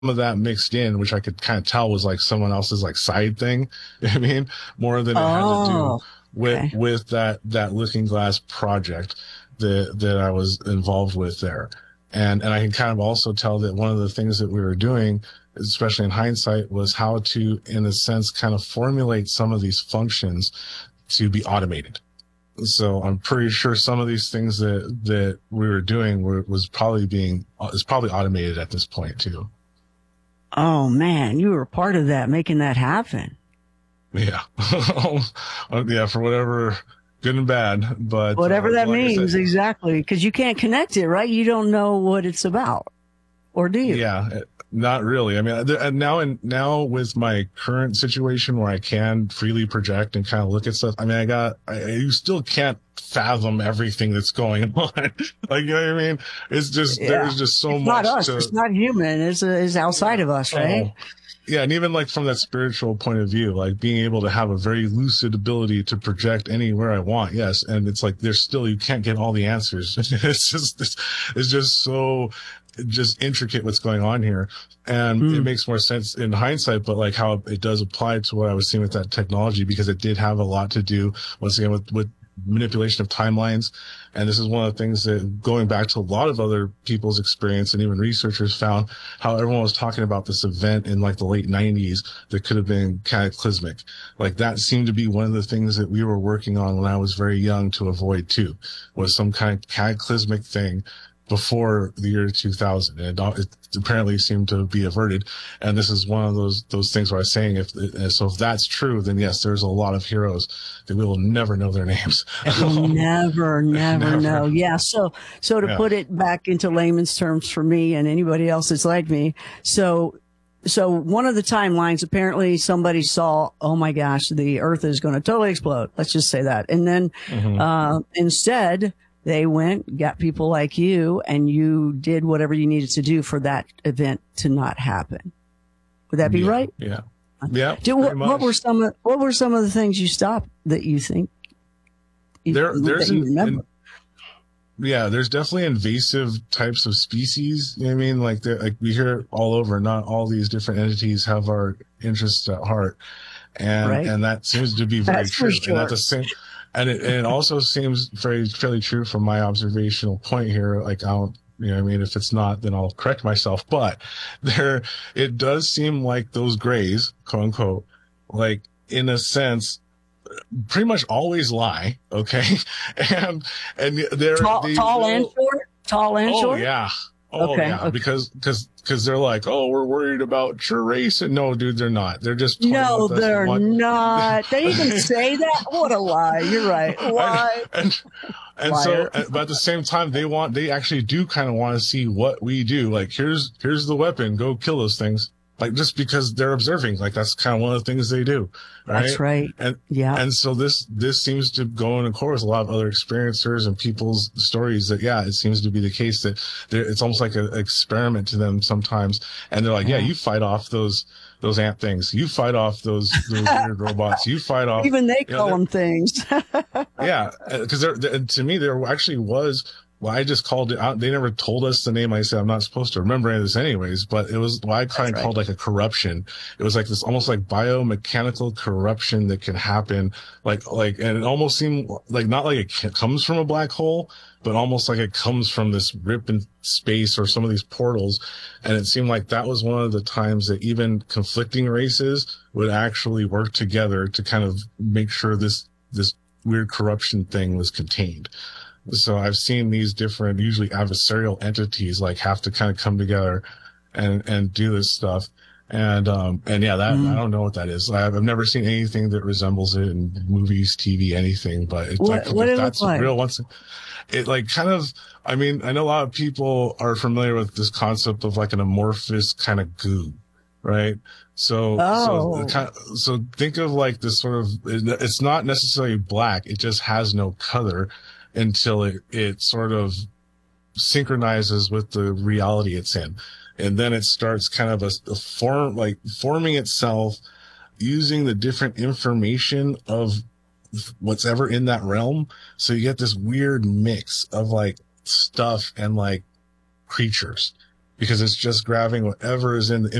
of that mixed in, which I could kind of tell was like someone else's like side thing. I mean, more than it had to do Oh, okay. with that Looking Glass project that I was involved with there. And I can kind of also tell that one of the things that we were doing, especially in hindsight, was how to, in a sense, kind of formulate some of these functions to be automated. So I'm pretty sure some of these things that we were doing is probably automated at this point too. Oh man, you were part of that, making that happen. Yeah. Yeah, for whatever good and bad, but Whatever that like I means, said, exactly. Because you can't connect it, right? You don't know what it's about, or do you? yeah, not really. I mean, and now with my current situation where I can freely project and kind of look at stuff, I mean, you still can't fathom everything that's going on. Like, you know what I mean? It's just, Yeah. there's just so It's much not us. to, It's not human. It's outside of us, right? oh, yeah. And even like from that spiritual point of view, like being able to have a very lucid ability to project anywhere I want. Yes. And it's like, you can't get all the answers. It's just so, just intricate what's going on here. And it makes more sense in hindsight, but like how it does apply to what I was seeing with that technology, because it did have a lot to do once again with manipulation of timelines. And this is one of the things that, going back to a lot of other people's experience and even researchers, found how everyone was talking about this event in like the late 90s that could have been cataclysmic. Like that seemed to be one of the things that we were working on when I was very young to avoid too, was some kind of cataclysmic thing before the year 2000. And it apparently seemed to be averted. And this is one of those things where I was saying, if that's true, then yes, there's a lot of heroes that we will never know their names. We'll never know. Yeah. So to Yeah. put it back into layman's terms for me and anybody else that's like me. So one of the timelines, apparently somebody saw, oh my gosh, the earth is going to totally explode. Let's just say that. And then, instead they went, got people like you, and you did whatever you needed to do for that event to not happen. Would that be right? Yeah. Yeah. What were some of the things you stopped that you think There's remember? there's definitely invasive types of species. You know what I mean? Like we hear it all over. Not all these different entities have our interests at heart. And that seems to be very That's true. for sure. And at the same, and it also seems fairly true from my observational point here. Like, I don't, you know what I mean? If it's not, then I'll correct myself. But it does seem like those grays, quote unquote, like in a sense, pretty much always lie. Okay. And they're tall and short. Tall and oh, short. yeah. Oh, Okay, yeah. okay. Because they're like, oh, we're worried about your race. And no, dude, they're not. They're just toying No, with us they're not. They even say that. What a lie! You're right. Lie. And so, but at the same time, they actually do kind of want to see what we do. Like, here's the weapon. Go kill those things. Like, just because they're observing. Like, that's kind of one of the things they do. Right? That's right. And, Yeah. And so this seems to go in accord with a lot of other experiencers and people's stories that, yeah, it seems to be the case that it's almost like an experiment to them sometimes. And they're like, yeah, you fight off those ant things. You fight off those weird robots. You fight off. Even they call them things. Yeah. Cause to me, there actually was, well, I just called it out. They never told us the name. I said, I'm not supposed to remember any of this anyways, but it was what I kind of called like a corruption. It was like this almost like biomechanical corruption that can happen. Like, and it almost seemed like not like it comes from a black hole, but almost like it comes from this rip in space or some of these portals. And it seemed like that was one of the times that even conflicting races would actually work together to kind of make sure this weird corruption thing was contained. So I've seen these different, usually adversarial entities like have to kind of come together and do this stuff. And yeah, that, I don't know what that is. I've never seen anything that resembles it in movies, TV, anything, but it's What it that's look like? real once. It like kind of, I mean, I know a lot of people are familiar with this concept of like an amorphous kind of goo, right? So think of like this sort of, it's not necessarily black. It just has no color until it sort of synchronizes with the reality it's in. And then it starts kind of a form, like forming itself using the different information of what's ever in that realm. So you get this weird mix of like stuff and like creatures. because it's just grabbing whatever is in the